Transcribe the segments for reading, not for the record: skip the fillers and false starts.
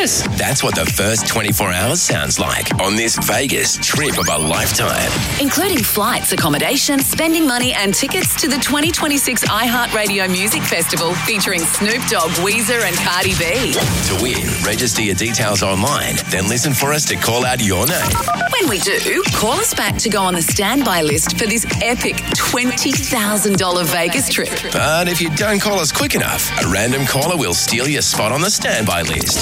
Vegas. That's what the first 24 hours sounds like on this Vegas trip of a lifetime. Including flights, accommodation, spending money and tickets to the 2026 iHeartRadio Music Festival featuring Snoop Dogg, Weezer and Cardi B. To win, register your details online, then listen for us to call out your name. When we do, call us back to go on the standby list for this epic $20,000 Vegas trip. But if you don't call us quick enough, a random caller will steal your spot on the standby list.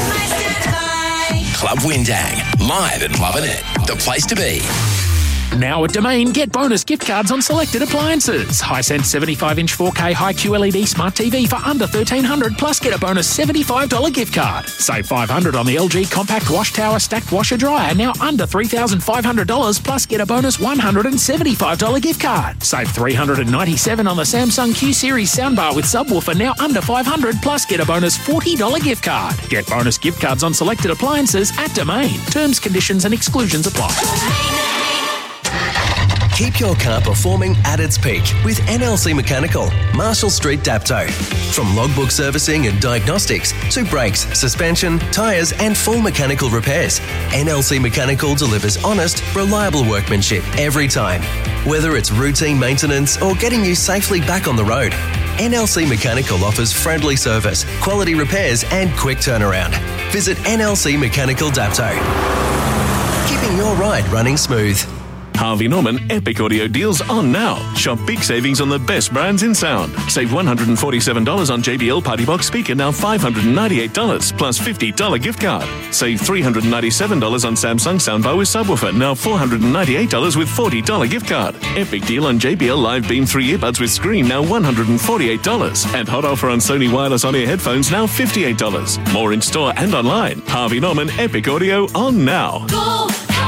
Club Windang, live and loving it. The place to be. Now at Domain, get bonus gift cards on selected appliances. Hisense 75-inch 4K high-Q LED Smart TV for under $1,300, plus get a bonus $75 gift card. Save $500 on the LG Compact Wash Tower Stacked Washer Dryer, now under $3,500, plus get a bonus $175 gift card. Save $397 on the Samsung Q-Series soundbar with subwoofer, now under $500, plus get a bonus $40 gift card. Get bonus gift cards on selected appliances at Domain. Terms, conditions and exclusions apply. Keep your car performing at its peak with NLC Mechanical, Marshall Street, Dapto. From logbook servicing and diagnostics to brakes, suspension, tyres and full mechanical repairs, NLC Mechanical delivers honest, reliable workmanship every time. Whether it's routine maintenance or getting you safely back on the road, NLC Mechanical offers friendly service, quality repairs and quick turnaround. Visit NLC Mechanical Dapto. Keeping your ride running smooth. Harvey Norman Epic Audio deals on now. Shop big savings on the best brands in sound. Save $147 on JBL Party Box speaker, now $598, plus $50 gift card. Save $397 on Samsung soundbar with subwoofer, now $498 with $40 gift card. Epic deal on JBL Live Beam 3 earbuds with screen, now $148. And hot offer on Sony wireless on-ear headphones, now $58. More in store and online. Harvey Norman Epic Audio on now. Go!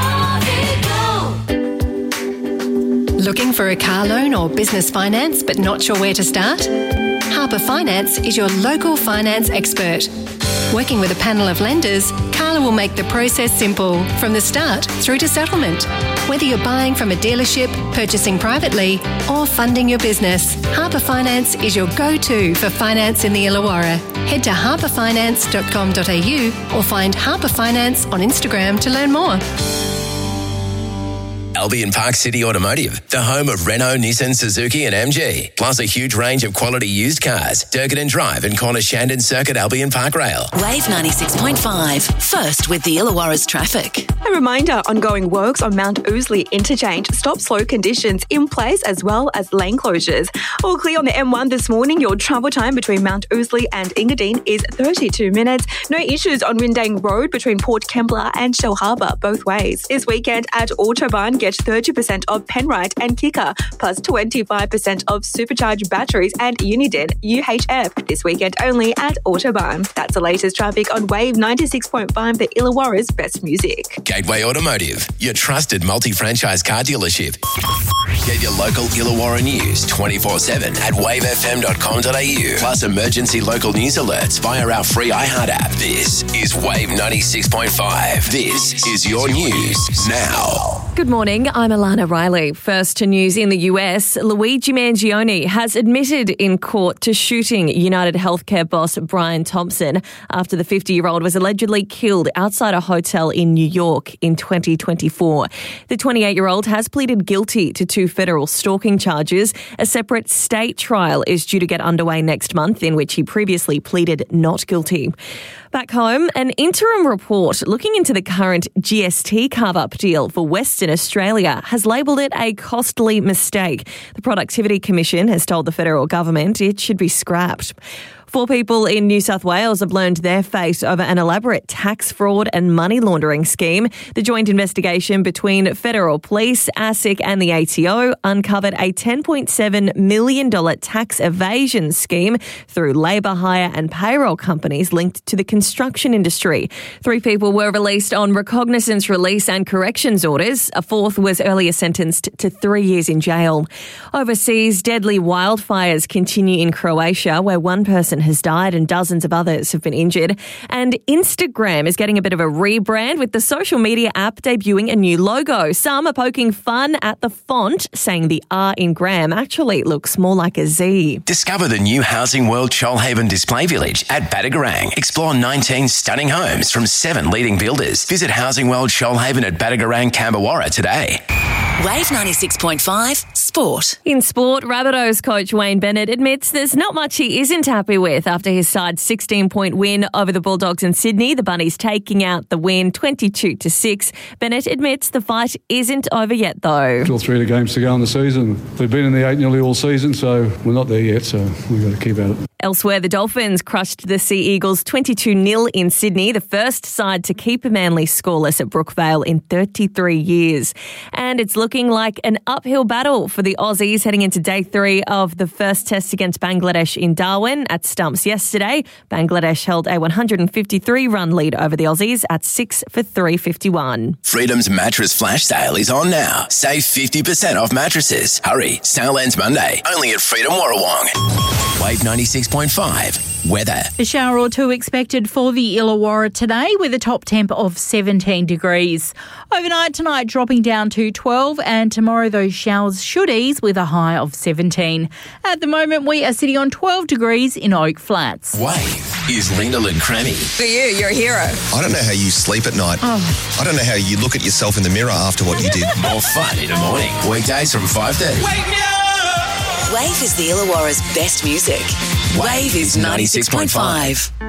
Looking for a car loan or business finance but not sure where to start? Harper Finance is your local finance expert. Working with a panel of lenders, Carla will make the process simple from the start through to settlement. Whether you're buying from a dealership, purchasing privately or funding your business, Harper Finance is your go-to for finance in the Illawarra. Head to harperfinance.com.au or find Harper Finance on Instagram to learn more. Albion Park City Automotive, the home of Renault, Nissan, Suzuki and MG, plus a huge range of quality used cars. Durkin Drive and Corner Shandon Circuit, Albion Park Rail. Wave 96.5, first with the Illawarra's traffic. A reminder, ongoing works on Mount Ousley Interchange, stop-slow conditions in place as well as lane closures. All clear on the M1 this morning. Your travel time between Mount Ousley and Engadine is 32 minutes. No issues on Windang Road between Port Kembla and Shell Harbour both ways. This weekend at Autobahn, get 30% off Penrite and Kicker, plus 25% off supercharged batteries and Uniden UHF. This weekend only at Autobahn. That's the latest traffic on Wave 96.5, the Illawarra's best music. Gateway Automotive, your trusted multi-franchise car dealership. Get your local Illawarra news 24/7 at wavefm.com.au, plus emergency local news alerts via our free iHeart app. This is Wave 96.5. This is your news now. Good morning, I'm Alana Riley. First to news in the US, Luigi Mangione has admitted in court to shooting United Healthcare boss Brian Thompson after the 50-year-old was allegedly killed outside a hotel in New York in 2024. The 28-year-old has pleaded guilty to 2 federal stalking charges. A separate state trial is due to get underway next month, in which he previously pleaded not guilty. Back home, an interim report looking into the current GST carve-up deal for Western Australia has labelled it a costly mistake. The Productivity Commission has told the federal government it should be scrapped. 4 people in New South Wales have learned their fate over an elaborate tax fraud and money laundering scheme. The joint investigation between federal police, ASIC and the ATO uncovered a $10.7 million tax evasion scheme through labour hire and payroll companies linked to the construction industry. 3 people were released on recognizance release and corrections orders. A 4th was earlier sentenced to 3 years in jail. Overseas, deadly wildfires continue in Croatia, where 1 person has died and dozens of others have been injured. And Instagram is getting a bit of a rebrand with the social media app debuting a new logo. Some are poking fun at the font, saying the R in Gram actually looks more like a Z. Discover the new Housing World Shoalhaven Display Village at Badagarang. Explore 19 stunning homes from 7 leading builders. Visit Housing World Shoalhaven at Badagarang, Camberwarra today. Wave 96.5 Sport. In sport, Rabbitohs coach Wayne Bennett admits there's not much he isn't happy with after his side's 16-point win over the Bulldogs in Sydney. The Bunnies taking out the win 22-6. Bennett admits the fight isn't over yet, though. Still 3 games to go in the season. We've been in the 8 nearly all season, so we're not there yet, so we've got to keep at it. Elsewhere, the Dolphins crushed the Sea Eagles 22-0 in Sydney, the first side to keep Manly scoreless at Brookvale in 33 years. And it's looking like an uphill battle for the Aussies heading into day 3 of the first test against Bangladesh in Darwin. At stumps yesterday, Bangladesh held a 153-run lead over the Aussies at 6 for 351. Freedom's mattress flash sale is on now. Save 50% off mattresses. Hurry, sale ends Monday, only at Freedom Warrawong. Wave 96.5 weather. A shower or two expected for the Illawarra today with a top temp of 17 degrees. Overnight tonight dropping down to 12 and tomorrow those showers should ease with a high of 17. At the moment we are sitting on 12 degrees in Oak Flats. Wave is Lyndall and Crammy. For you, you're a hero. I don't know how you sleep at night. I don't know how you look at yourself in the mirror after what you did. More fun in the morning. Weekdays from 5:30. Wake me up! Wave is the Illawarra's best music. Wave is 96.5.